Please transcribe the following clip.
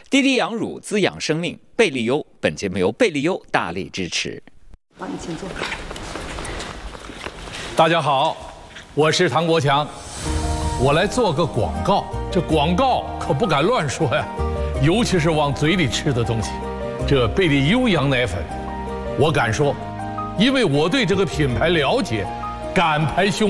滴滴养乳滋养生命，贝利优。本节目由贝利优大力支持。 好，你请坐。 大家好，我是唐国强，我来做个广告。这广告可不敢乱说呀，尤其是往嘴里吃的东西。这贝利优羊奶粉，我敢说，因为我对这个品牌了解，敢拍胸